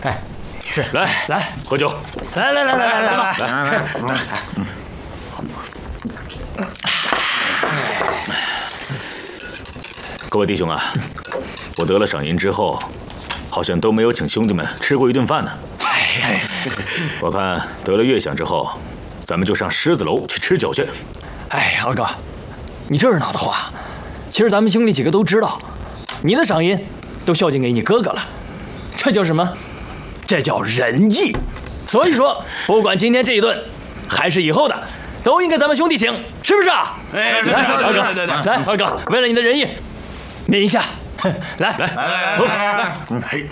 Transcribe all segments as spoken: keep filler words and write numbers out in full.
哎，是， 来来喝酒， 来来来来来来来， 来来， 各位弟兄啊，我得了赏银之后，好像都没有请兄弟们吃过一顿饭呢。 哎， 我看得了月饷之后，咱们就上狮子楼去吃酒去。 哎，二哥，你这是哪的话？其实咱们兄弟几个都知道，你的赏银都孝敬给你哥哥了，这叫什么？这叫仁义。所以说，不管今天这一顿，还是以后的，都应该咱们兄弟请，是不是啊？ 哎， 来，二哥，来，二哥，为了你的仁义，抿一下，来来来来来来， 嘿，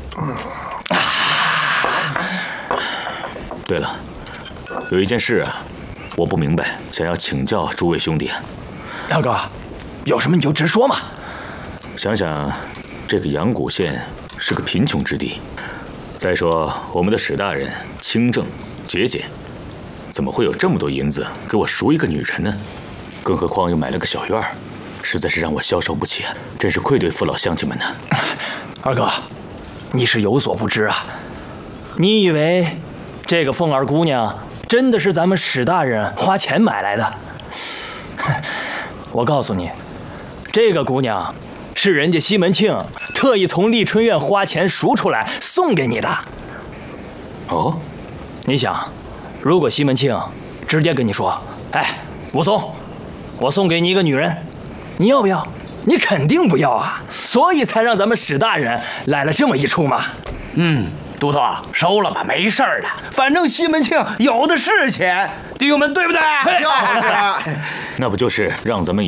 对了，有一件事啊，我不明白，想要请教诸位兄弟。 二哥，有什么你就直说嘛。 想想，这个阳谷县是个贫穷之地。再说，我们的史大人清正节俭，怎么会有这么多银子给我赎一个女人呢？更何况又买了个小院儿，实在是让我消受不起，真是愧对父老乡亲们呢。 二哥，你是有所不知啊！你以为这个凤儿姑娘真的是咱们史大人花钱买来的？我告诉你，这个姑娘是人家西门庆特意从丽春院花钱赎出来送给你的。 哦， 你想，如果西门庆直接跟你说：“哎，武松，我送给你一个女人，你要不要？”你肯定不要啊，所以才让咱们史大人来了这么一出嘛。 嗯，都头收了吧，没事儿的，反正西门庆有的是钱，弟兄们对不对？ 就是。 那不就是让咱们